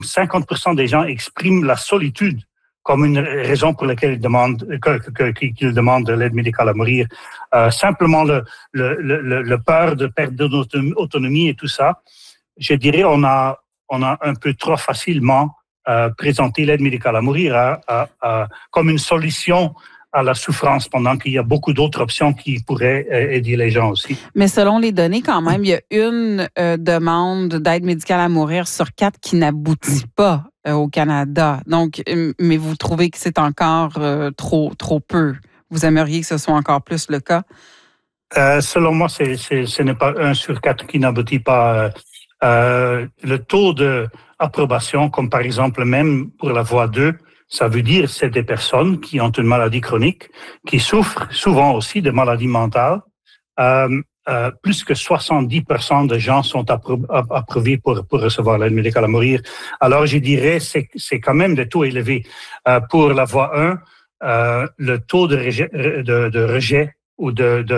50% des gens expriment la solitude comme une raison pour laquelle qu'ils demandent l'aide médicale à mourir. Simplement le peur de perdre d'autonomie et tout ça. Je dirais on a un peu trop facilement présenté l'aide médicale à mourir comme une solution à la souffrance, pendant qu'il y a beaucoup d'autres options qui pourraient aider les gens aussi. Mais selon les données, quand même, il y a une demande d'aide médicale à mourir sur 4 qui n'aboutit pas au Canada. Donc, mais vous trouvez que c'est encore trop peu? Vous aimeriez que ce soit encore plus le cas? Selon moi, ce n'est pas 1 sur 4 qui n'aboutit pas. Le taux d'approbation, comme par exemple même pour la voie 2, ça veut dire que c'est des personnes qui ont une maladie chronique, qui souffrent souvent aussi de maladies mentales. Plus que 70% de gens sont approuvés pour recevoir l'aide médicale à mourir. Alors, je dirais c'est quand même des taux élevés. Pour la voie 1, le taux de rejet ou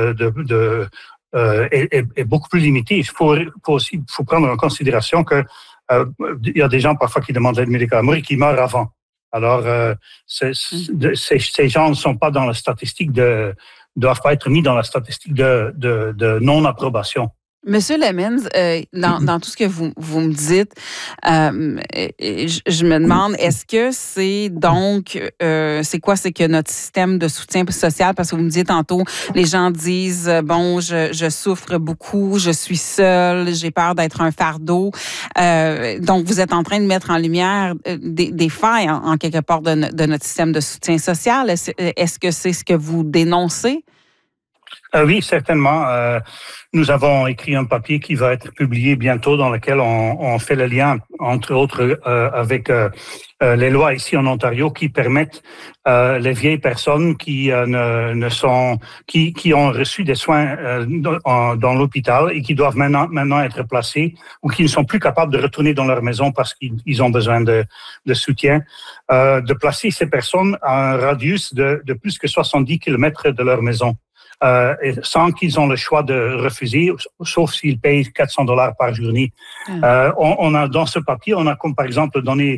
est beaucoup plus limité. Il faut prendre en considération que il y a des gens parfois qui demandent l'aide médicale à mourir qui meurent avant. Alors, ces gens ne sont pas dans la statistique doivent pas être mis dans la statistique de non-approbation. Monsieur Lemens, dans tout ce que vous me dites, je me demande, est-ce que c'est donc, c'est quoi? C'est que notre système de soutien social, parce que vous me disiez tantôt, les gens disent, bon, je souffre beaucoup, je suis seule, j'ai peur d'être un fardeau. Donc, vous êtes en train de mettre en lumière des failles, en quelque part, de notre système de soutien social. Est-ce que c'est ce que vous dénoncez? Oui, certainement. Nous avons écrit un papier qui va être publié bientôt dans lequel on fait le lien, entre autres, avec les lois ici en Ontario qui permettent les vieilles personnes qui ont reçu des soins dans l'hôpital et qui doivent maintenant être placés ou qui ne sont plus capables de retourner dans leur maison parce qu'ils ont besoin de soutien, de placer ces personnes à un radius de plus que 70 kilomètres de leur maison. Sans qu'ils ont le choix de refuser, sauf s'ils payent $400 par journée. On a dans ce papier, on a comme par exemple donné,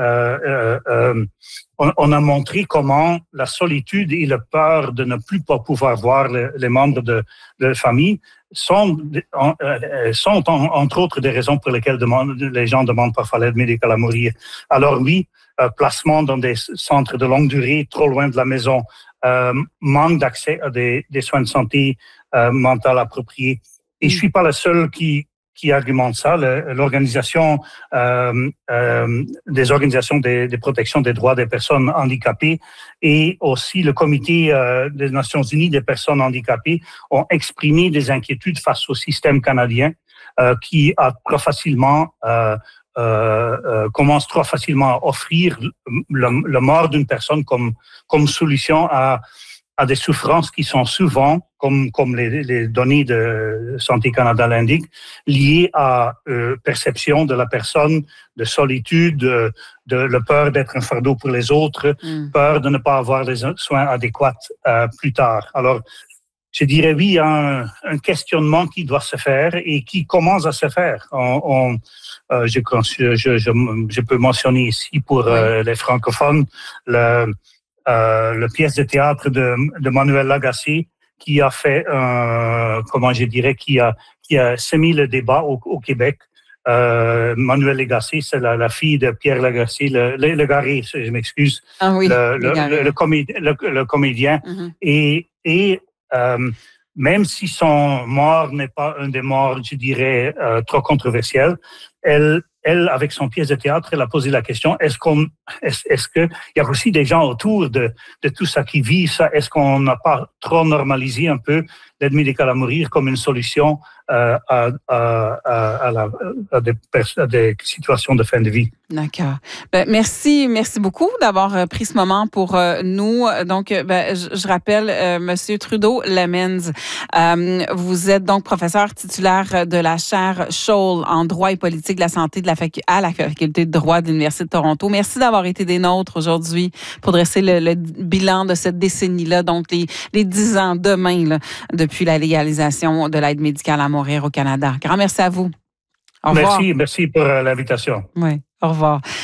on a montré comment la solitude et la peur de ne plus pas pouvoir voir les membres de la famille sont entre autres des raisons pour lesquelles les gens demandent parfois l'aide médicale à mourir. Alors oui, placement dans des centres de longue durée, trop loin de la maison, manque d'accès à des soins de santé mentale appropriés. Et je suis pas la seule qui argumente ça. L'organisation, des organisations de protection des droits des personnes handicapées et aussi le comité des Nations Unies des personnes handicapées ont exprimé des inquiétudes face au système canadien qui a trop facilement commence trop facilement à offrir la mort d'une personne comme solution à des souffrances qui sont souvent, comme les données de Santé Canada l'indiquent, liées à perception de la personne, de solitude, de la peur d'être un fardeau pour les autres, peur de ne pas avoir les soins adéquats plus tard. Alors, je dirais oui, il y a un questionnement qui doit se faire et qui commence à se faire. Je peux mentionner ici pour les francophones la pièce de théâtre de Manuel Lagacé qui a fait qui a semé le débat au Québec. Manuel Lagacé, c'est la fille de Pierre Lagacé, le Garé, je m'excuse, le comédien. Et même si son mort n'est pas un des morts, je dirais, trop controversiels, elle, avec son pièce de théâtre, elle a posé la question, est-ce que il y a aussi des gens autour de tout ça qui vivent ça, est-ce qu'on n'a pas trop normalisé un peu l'aide médicale à mourir comme une solution à des situations de fin de vie? D'accord. Merci beaucoup d'avoir pris ce moment pour nous. Donc, je rappelle, Monsieur Trudeau Lemens, vous êtes donc professeur titulaire de la chaire Scholl en droit et politique de la santé à la faculté de droit de l'Université de Toronto. Merci d'avoir été des nôtres aujourd'hui pour dresser le bilan de cette décennie-là, donc les 10 ans demain là, depuis la légalisation de l'aide médicale à mourir au Canada. Grand merci à vous. Au revoir. Merci pour l'invitation. Oui. Au revoir.